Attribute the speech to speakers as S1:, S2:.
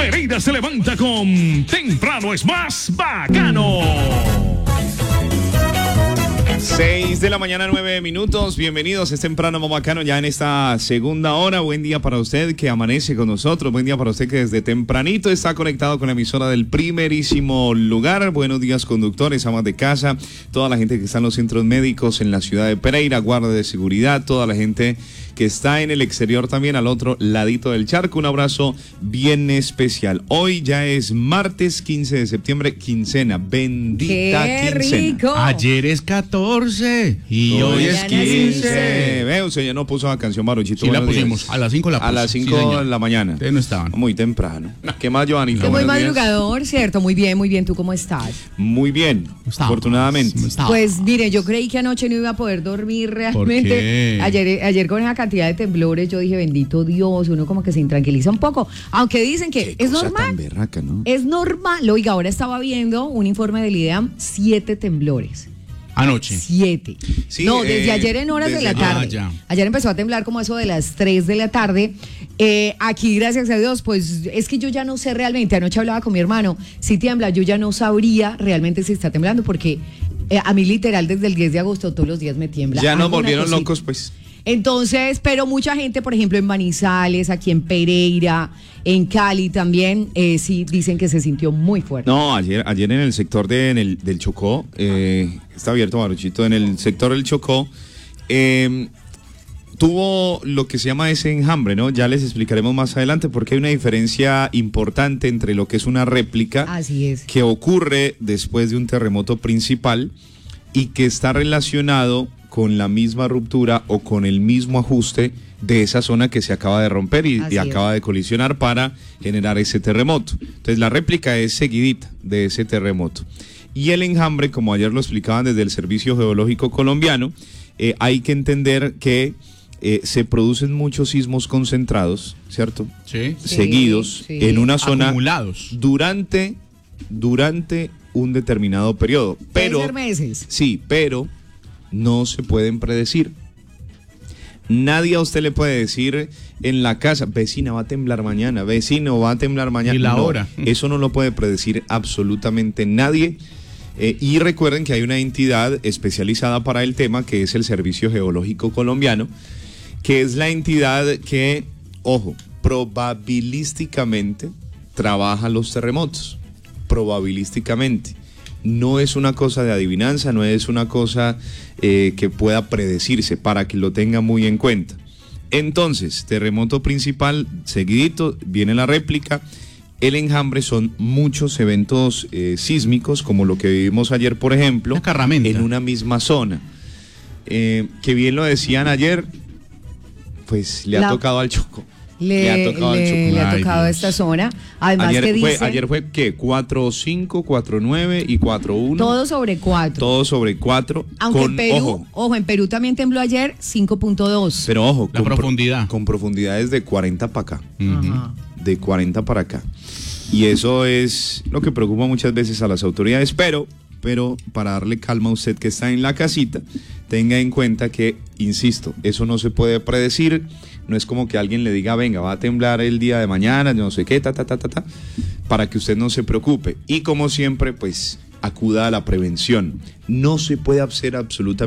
S1: Pereira se levanta con Temprano es más bacano.
S2: 6 de la mañana, 9 minutos. Bienvenidos, es Temprano Más Bacano ya en esta segunda hora. Buen día para usted que amanece con nosotros. Buen día para usted que desde tempranito está conectado con la emisora del primerísimo lugar. Buenos días, conductores, amas de casa, toda la gente que está en los centros médicos en la ciudad de Pereira, guardia de seguridad, toda la gente que está en el exterior también al otro ladito del charco. Un abrazo bien especial. Hoy ya es martes 15 de septiembre, quincena, bendita
S3: ¡Qué
S2: quincena.
S3: rico!
S4: Ayer es 14 y hoy es 15.
S2: Ve, usted ya no puso la canción, Maruchito.
S4: Sí la
S2: Buenos días.
S4: pusimos, a las 5 la pusimos.
S2: A las 5 de la mañana.
S4: Ustedes no estaban.
S2: Muy temprano. ¿Qué más, Joanita?
S3: Muy
S2: Buenos días.
S3: madrugador, ¿cierto? Muy bien, muy bien. ¿Tú cómo estás?
S2: Muy bien, afortunadamente.
S3: Pues mire, yo creí que anoche no iba a poder dormir realmente.
S4: qué?
S3: Ayer con esa cantidad de temblores yo dije, bendito Dios, uno como que se intranquiliza un poco. Aunque dicen que
S2: Qué
S3: es
S2: cosa
S3: normal.
S2: tan berraca, ¿no?
S3: Es normal. Oiga, ahora estaba viendo un informe del IDEAM, 7 temblores.
S4: Anoche.
S3: 7.
S2: Sí,
S3: No, desde ayer en horas de
S2: desde
S3: la
S2: ayer.
S3: tarde.
S4: Ya.
S3: Ayer empezó a temblar como eso de las 3 de la tarde. Aquí, gracias a Dios, pues es que yo ya no sé realmente. Anoche hablaba con mi hermano. Si tiembla, yo ya no sabría realmente si está temblando, porque a mí literal desde el 10 de agosto todos los días me tiembla.
S2: Ya nos
S3: alguna
S2: volvieron
S3: cosita.
S2: locos, pues.
S3: Entonces, pero mucha gente, por ejemplo, en Manizales, aquí en Pereira, en Cali también, sí dicen que se sintió muy fuerte.
S2: No, ayer en el sector del Chocó, está abierto, Maruchito, en el sector del Chocó, tuvo lo que se llama ese enjambre, ¿no? Ya les explicaremos más adelante porque hay una diferencia importante entre lo que es una réplica
S3: Así es.
S2: que ocurre después de un terremoto principal y que está relacionado con la misma ruptura o con el mismo ajuste de esa zona que se acaba de romper y
S3: Así es.
S2: acaba de colisionar para generar ese terremoto. Entonces la réplica es seguidita de ese terremoto. Y el enjambre, como ayer lo explicaban desde el Servicio Geológico Colombiano, hay que entender que se producen muchos sismos concentrados, ¿cierto?
S4: Sí.
S2: Seguidos
S3: sí.
S2: en una zona
S4: Acumulados.
S2: durante un determinado periodo. Pero
S3: Puede ser meses.
S2: sí, pero no se pueden predecir. Nadie a usted le puede decir en la casa, vecina, va a temblar mañana, vecino, va a temblar mañana.
S4: Y la
S2: No,
S4: hora.
S2: eso no lo puede predecir absolutamente nadie. Y recuerden que hay una entidad especializada para el tema, que es el Servicio Geológico Colombiano, que es la entidad que, ojo, probabilísticamente trabaja los terremotos. Probabilísticamente. No es una cosa de adivinanza, no es una cosa que pueda predecirse, para que lo tenga muy en cuenta. Entonces, terremoto principal, seguidito, viene la réplica. El enjambre son muchos eventos sísmicos, como lo que vivimos ayer, por ejemplo,
S4: Una carramenta.
S2: en una misma zona. Que bien lo decían ayer, pues le ha tocado al Chocó. Le ha tocado al Chocó.
S3: Le ha
S4: Ay,
S3: tocado
S4: Dios.
S3: esta zona. Además que dice
S2: Ayer fue ¿qué? 4.5, 4.9 y 4.1.
S3: todo sobre 4.
S2: Todo sobre 4.
S3: Aunque en Perú, ojo, en Perú también tembló ayer 5.2.
S2: Pero ojo,
S4: La profundidad.
S2: Con profundidades de 40 para acá.
S3: Ajá.
S2: De 40 para acá. Y eso es lo que preocupa muchas veces a las autoridades, pero para darle calma a usted que está en la casita, tenga en cuenta que, insisto, eso no se puede predecir. No es como que alguien le diga, venga, va a temblar el día de mañana, no sé qué, para que usted no se preocupe. Y como siempre, pues acuda a la prevención. No se puede hacer absolutamente